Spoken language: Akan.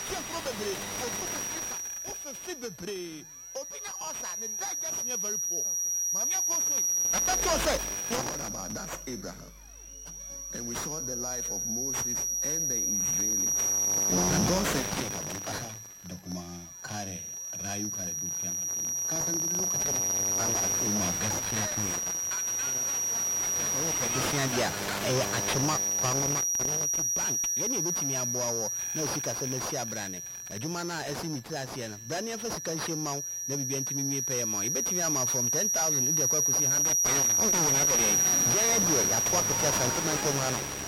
Osia probably Ofi Opinion Osa, the digest near very poor. Mamma Kosi. I thought you said, what about that's Abraham? And we saw the life of Moses and the Israelis. And God said, Dokuma Kare, Rayu Kare Dukian, Cousin, look at it. Achuma Pangoma Bank. Any bit me a boa, no sika Celestia Brane. A Jumana Esinitrasian, Brania Fesican Mount, never be to me pay a more. You bet me a from 10,000 in the Cocusi 100 pounds. Oh, another day. There, a quarter of a